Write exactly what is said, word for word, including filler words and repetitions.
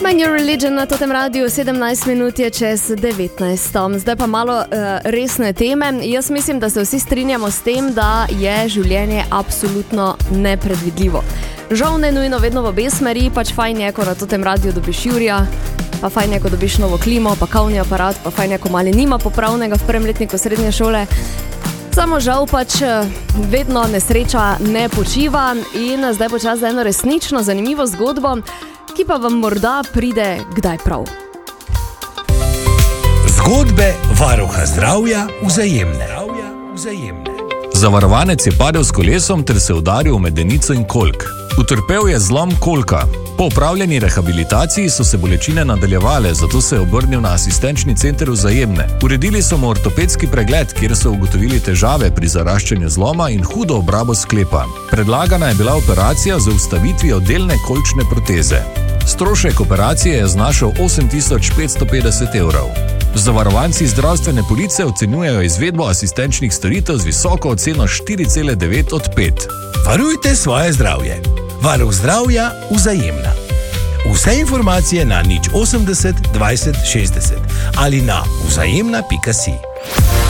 Man Your Religion na totem radiju, sedemnajst minut je čez devetnajst. Zdaj pa malo uh, resne teme. Jaz mislim, da se vsi strinjamo s tem, da je življenje absolutno nepredvidljivo. Žal ne nujno vedno v obe smeri, pač fajn je, ko na totem radiju dobiš Jurija, pa fajn je, ko dobiš novo klimo, pa kavni aparat, pa fajn je, ko mali nima popravnega v prvem letniku srednje šole. Samo žal pač vedno nesreča ne počiva in zdaj počas za eno resnično zanimivo zgodbo, ki pa vam morda pride kdaj prav. Zgodbe varuha zdravja Vzajemne. Zavarovanec je padel s kolesom ter se udaril v medenico in kolk. Utrpel je zlom kolka. Po opravljeni rehabilitaciji so se bolečine nadaljevale, zato se je obrnil na asistenčni center Vzajemne. Uredili so mu ortopedski pregled, kjer so ugotovili težave pri zaraščanju zloma in hudo obrabo sklepa. Predlagana je bila operacija z vstavitvijo delne kolčne proteze. Strošek operacije je znašal osem tisoč petsto petdeset evrov. Zavarovanci zdravstvene police ocenjujejo izvedbo asistenčnih storitev z visoko oceno štiri cela devet od pet. Varujte svoje zdravje. Varuh zdravja Vzajemna. Vse informacije na nič osemdeset dvajset šestdeset ali na vzajemna pika si.